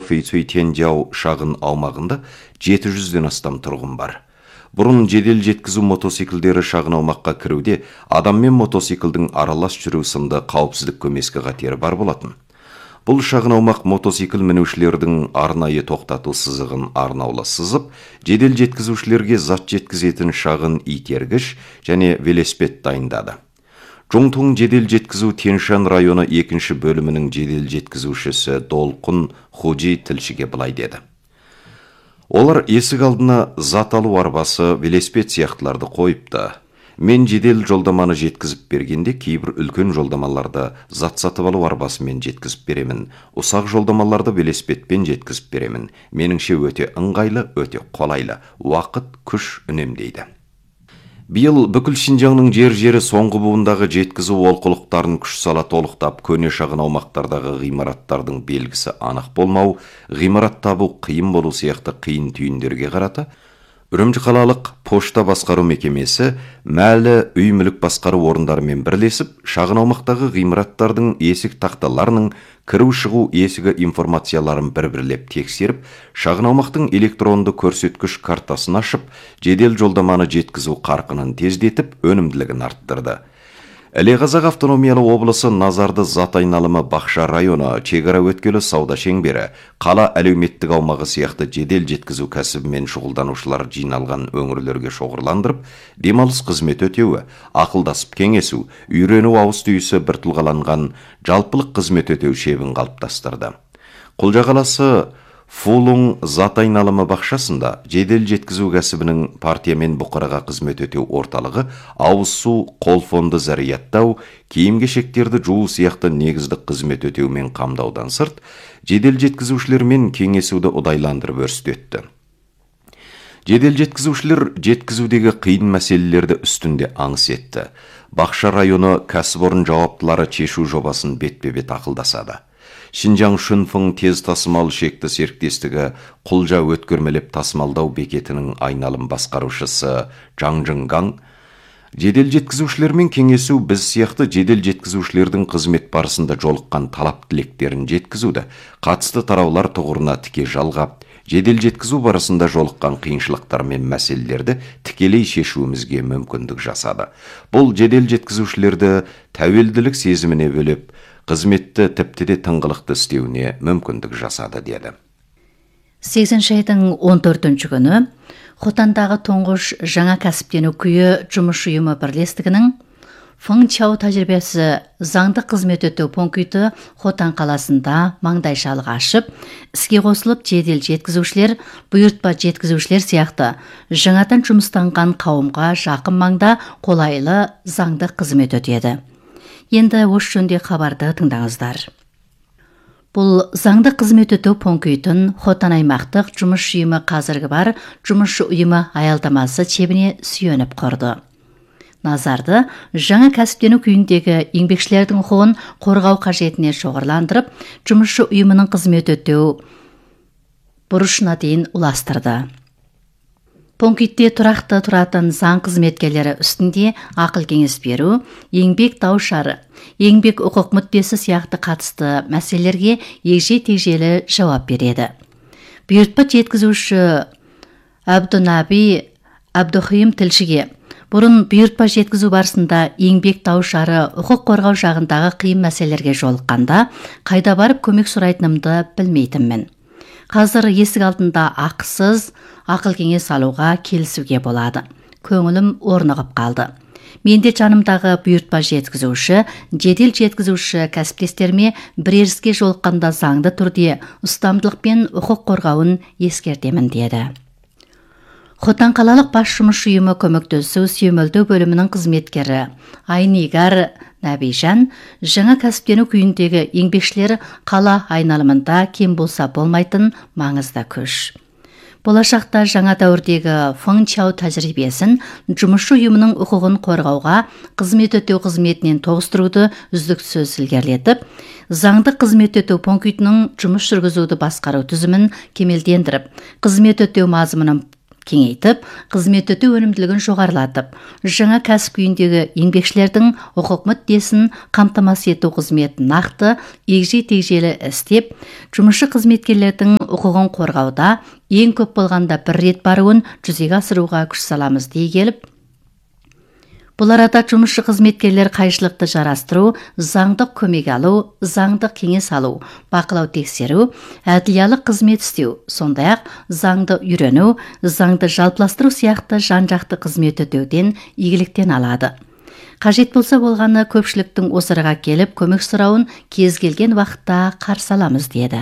Фейцуй-Тяньцзяо шағын аумағында 700-ден астам тұрғын бар. Бұрын жедел жеткізу мотоциклдері шағын аумаққа кіруде адам мен мотоциклдің аралас жүру сынды қауіпсіздік көмескі қатері бар болатын. Бұл шағын аумақ мотоцикл мінушілердің арнайы тоқтату сызығын арнаулы сызып, жедел жеткізушілерге зат жеткізетін шағын итергіш және велосипед дайындады. Чоңтуң жедел жеткізу Тяньшан районы 2 бөлімінің жедел жеткізушісі Долқын Хожи тілшіге былай деді. Олар есік алдына зат алу арбасы, велосипед сияқтыларды қойыпты. Мен жедел жолдаманы жеткізіп бергенде кейбір үлкен жолдамаларды зат сатып алу арбасымен жеткізіп беремін. Ұсақ жолдамаларды велосипедпен жеткізіп беремін. Меніңше өте ыңғайлы, өте қолайлы. Уақыт, күш үнемдейді. Биыл бүкіл Шинжаңның жер-жері соңғы буындағы жеткізу олқылықтарын күш сала толықтап, көне шағын аумақтардағы ғимараттардың белгісі анық болмау, ғимарат табу қиын болу сияқты қиын түйіндерге қарата, Үрімжі қалалық пошта басқару мекемесі мәлі үй мүлік басқару орындарымен бірлесіп, шағын аумақтағы ғимараттардың есік тақталарының кіру-шығу есігі информацияларын бір-бірлеп тексеріп, шағын аумақтың электронды көрсеткіш картасын ашып, жедел жолдаманы жеткізу қарқынын тездетіп, өнімділігін арттырды. Іле-Қазақ автономиялы облысы Назарды зат айналымы Бақша районы, шекара өткелі сауда шеңбері, қала әлеуметтік аумағы сияқты жедел жеткізу кәсібімен шұғылданушылар жиналған өңірлерге шоғырландырып, демалыс қызмет өтеуі, ақылдасып кеңесу, үйрену ауыз түйісі бір тұлғаланған жалпылық қызмет өтеу шебін қалыптастырды. Құлжа қаласы Фулуң зат айналымы бақшасында жедел жеткізу кәсібінің партия мен бұқараға қызмет өтеу орталығы ауыз су, қол фонды зарияттау, киім-кешектерді жуу сияқты негіздік қызмет өтеумен қамдаудан сырт, жедел жеткізушілермен кеңесуді ұдайландырып өрістетті. Жедел жеткізушілер жеткізудегі қиын мәселелерді үстінде аңыс етті. Бақша районы кәсіпорын жауаптылары шешу жобасын бетпе-бет ақылдасады. Шинжаң Шунфың тез тасымал шекті серіктестігі Құлжа өткөрмелеп тасымалдау бекетінің айналым басқарушысы Жаңжыңгаң жедел жеткізушілермен кеңесу біз сияқты жедел жеткізушілердің қызмет барысында жолыққан талап тілектерін жеткізуді, қатысты тараулар тұғырына тіке жалғап, жедел жеткізу барысында жолыққан қиыншылықтар мен мәселелерді тікелей шешуімізге мүмкіндік жасады. Бұл жедел жеткізушілерді тәуелділік сезіміне бөлеп, қызметті тіпті де тыңғылықты істеуіне мүмкіндік жасады деді. 8 айдың 14 күні Хотандағы тұңғыш жаңа кәсіптену күйі жұмыс ұйымы бірлестігінің Фыңчау тәжірибесі заңды қызмет өтеу пункті Хотан қаласында маңдайшалық ашып, іске қосылып жедел жеткізушілер, бұйыртпа жеткізушілер сияқты жаңадан жұмыстанған қауымға жақын маңда қолайлы заңды қызмет өтеді. Енді осы жөнде хабарды тыңдаңыздар. Бұл заңды қызмет өтеу пунктін Хотан аймақтық жұмыс ұйымы қазіргі бар жұмыс ұйымы аялдамасы чебіне сүйеніп құрды. Назарды жаңа кәсіптену күйіндегі еңбекшілердің құқығын қорғау қажетіне шоғырландырып, жұмысшы ұйымының қызмет өтеу бұрышына дейін ұластырды. Пунктте тұрақты тұратын заң қызметкерлері үстінде ақыл кеңес беру, еңбек даушары, еңбек құқық мүддесі сияқты қатысты мәселелерге егжей-тегжейлі жауап береді. Бұйыртпа жеткізуші Абдунаби Абдухим тілшіге бұрын бұйыртпа жеткізу барысында еңбек даушары құқық қорғау жағындағы қиын мәселелерге жолыққанда қайда барып көмек сұрайтынымды білмейтінмін. Қазір есік алдында ақысыз ақыл кеңес алуға келісуге болады. Көңілім орнығып қалды. Менде жанымдағы бұйыртпа жеткізуші, жедел жеткізуші кәсіптестеріме біреріске жолыққанда заңды түрде ұстамдылық пен құқық қорғауын ескертемін деді. Хотан қалалық бас жұмыс ұйымы көмектесу сүйемелдеу бөлімінің қызметкері Айнигар Нәбижан жаңа кәсіптену күйіндегі еңбекшілер қала айналымында кем болса болмайтын маңызды күш. Болашақта жаңа дәуірдегі Фыңчау тәжірибесін жұмысшы ұйымының құқығын қорғауға қызмет өтеу қызметінен тоғыстыруды үздіксіз ілгерілетіп, заңды қызмет өтеу пунктінің жұмыс жүргізуді басқару тізімін кемелдендіріп, қызмет өтеу мазмұнын кеңейтіп, қызмет өтеу өнімділігін жоғарылатып, жаңа кәсіп күйіндегі еңбекшілердің құқық мүддесін қамтамасыз ету қызметін нақты, егжей-тегжейлі істеп, жұмысшы қызметкерлердің құқығын қорғауда ең көп болғанда бір рет баруын жүзеге асыруға күш саламыз дей келіп, бұл арада жұмысшы қызметкерлер қайшылықты жарастыру, заңдық көмек алу, заңдық кеңес алу, бақылау тексеру, әділиялық қызмет істеу, сондай-ақ заңды үйрену, заңды жалпыластыру сияқты жан-жақты қызмет өтеуден игіліктен алады. Қажет болса болғаны көпшіліктің осыраға келіп көмек сұрауын кез келген уақытта қарсы аламыз деді.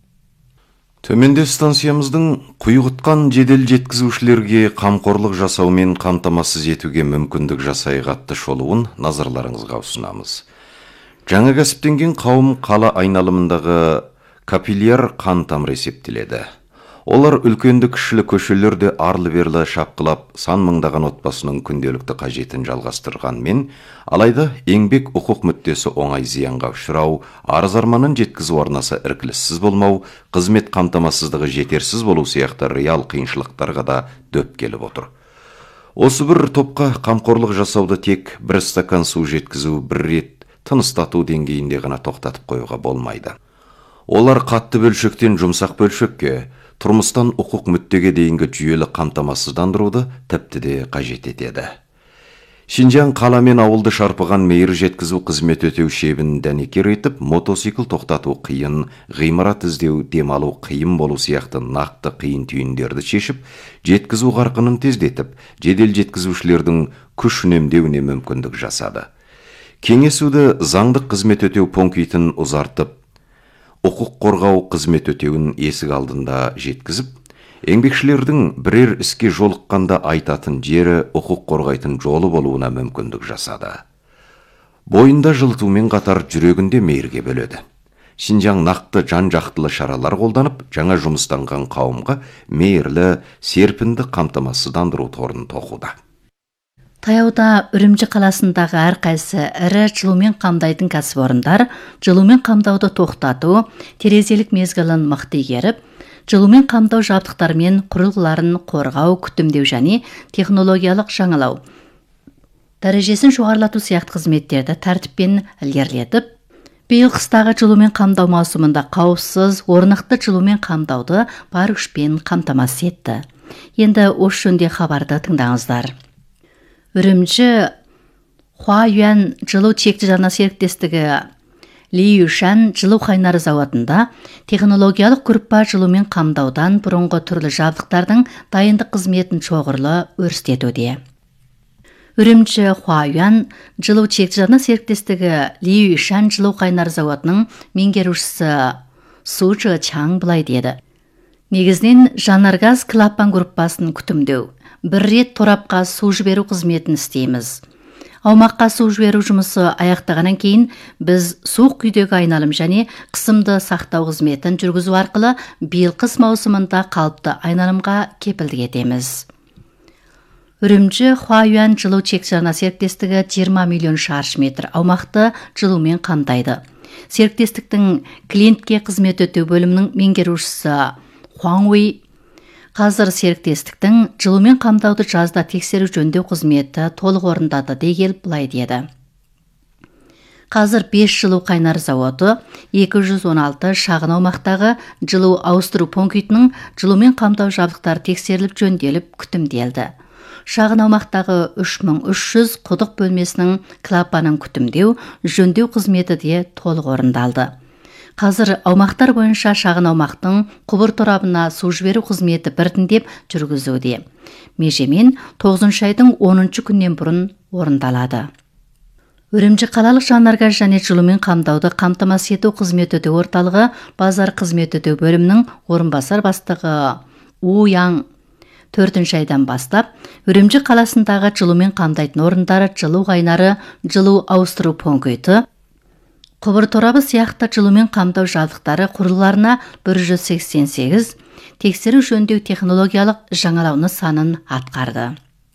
Төменде станциямыздың құйғытқан жедел жеткізушілерге қамқорлық жасаумен қамтамасыз етуге мүмкіндік жасайық атты шолуын назарларыңызға ұсынамыз. Жаңа кәсіптенген қауым қала айналымындағы капилляр қан тамыры есептеледі. Олар үлкенді кішілі көшелерде арлы-берлі шапқылап, сан мыңдаған отбасының күнделікті қажетін жалғастырғанмен, алайда еңбек құқық мүддесі оңай зиянға ұшырау, арыз-арманын жеткізу арнасы іркіліссіз болмау, қызмет қамтамасыздығы жетерсіз болу сияқты реал қиыншылықтарға да дөп келіп отыр. Осы бір топқа қамқорлық жасауды тек бір стакан су жеткізу, бір рет тыныстату деңгейінде ғана тоқтатып қоюға болмайды. Олар қатты бөлшектен жұмсақ бөлшекке, тұрмыстан құқық мүддеге дейінгі жүйелі қамтамасыздандыруды тіпті де қажет етеді. Шинжаң қала мен ауылды шарпыған мейір жеткізу қызмет өтеу шебін дәнекер етіп, мотоцикл тоқтату қиын, ғимарат іздеу, демалу қиын болу сияқты нақты қиын түйіндерді шешіп, жеткізу қарқынын тездетіп, жедел жеткізушілердің күш үнемдеуіне мүмкіндік жасады. Кеңесуді заңдық қызмет өтеу пунктін ұзартып, құқық қорғау қызмет өтеуін есік алдында жеткізіп, еңбекшілердің бірер іске жолыққанда айтатын жері құқық қорғайтын жолы болуына мүмкіндік жасады. Бойында жылытумен қатар жүрегінде мейірге бөледі. Шинжаң нақты жан-жақтылы шаралар қолданып, жаңа жұмыстанған қауымға мейірлі, серпінді қамтамасыздандыру торын тоқуда. Таяуда Үрімжі қаласындағы әрқайсы ірі жылумен қамдайтын кәсіпорындар жылумен қамдауды тоқтату, терезелік мезгілін мықты игеріп, жылумен қамдау жабдықтарымен құрылғыларын қорғау, күтімдеу және технологиялық жаңалау дәрежесін жоғарылату сияқты қызметтерді тәртіппен ілгерілетіп, биыл қыстағы жылумен қамдау маусымында қауіпсіз, орнықты жылумен қамдауды бар күшпен қамтамасыз етті. Енді осы жөнінде хабарды тыңдаңыздар. Үрімжі Хуайюан жылу чекті жаңа серіктестігі Лиюшан жылу қайнары зауытында технологиялық группа жылумен қамдаудан бұрынғы түрлі жабдықтардың дайындық қызметін шоғырлы өрістетуде. Үрімжі Хуайюан жылу чекті жаңа серіктестігі Лиюшан жылу қайнары зауытының меңгерушісі Су Чжан былай деді. Негізінен жанаргаз клапан группасын күтімдеу, бір рет торапқа су жіберу қызметін істейміз. Аумаққа су жіберу жұмысы аяқтағаннан кейін біз суық күйдегі айналым және қысымды сақтау қызметін жүргізу арқылы биыл қыс маусымында қалыпты айналымға кепілдік етеміз. Үрімжі Хуайюан жылу чекті серіктестігі 20 миллион шаршы метр аумақты жылумен қамтайды. Серіктестіктің клиентке қызмет өтеу бөлімінің меңгерушісі Хуаңуи қазір серіктестіктің жылумен қамтауды жазда тексеру жөндеу қызметі толық орындады дей келіп былай деді. Қазір 5 жылу қайнар зауыты 216 шағын аумақтағы жылу ауыстыру пунктінің жылумен қамтау жабдықтары тексеріліп жөнделіп күтімделді. Шағын аумақтағы 3300 құдық бөлмесінің клапанын күтімдеу, жөндеу қызметі де толық орындалды. Қазір аумақтар бойынша шағын аумақтың құбыр торабына су жіберу қызметі біртіндеп жүргізуде. Межемен 9 айдың 10 күннен бұрын орындалады. Үрімжі қалалық жанаргаз және жылумен қамдауды қамтамасыз ету қызмет өтеу орталығы базар қызмет өтеу бөлімінің орынбасар бастығы У Яң 4 айдан бастап Үрімжі қаласындағы жылумен қамдайтын орындары жылу қайнары, жылу ауыстыру пункті, құбыр торабы сияқты жылумен қамтау жабдықтары құрылғыларына 188 тексеру жөндеу технологиялық жаңалау нысанын атқарды.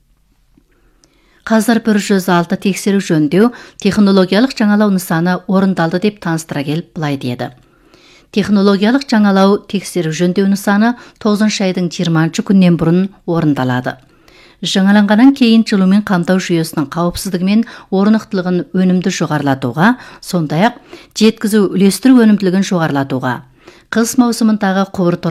Қазір 106 тексеру жөндеу технологиялық жаңалау нысаны орындалды деп таныстыра келіп былай деді. технологиялық жаңалау тексеру жөндеу нысаны 9 айдың 20 күннен бұрын орындалады. Жаңаланғаннан кейін жылумен қамтау жүйесінің қауіпсіздігі мен орнықтылығын өнімді жоғарылатуға, сондай-ақ жеткізу үлестіру өнімділігін жоғарылатуға, қыс маусымындағы құбыр